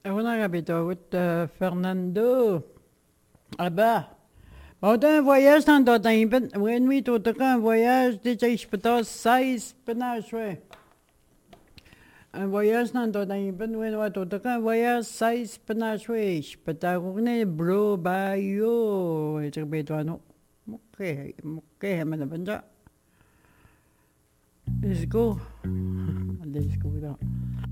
Una rapito, Fernando. Ah bah. On a un voyage dans ton temps. Oui, nuit, tu as un voyage, déjà, je peux t'as 16 penaches, ouais. Un voyage dans ton temps. Oui, ouais, tu as un voyage 16 penaches, ouais. Je peux t'arronner, bro, bayo. Et tu repères, non. Ok, ok, Let's go. Let's go, là.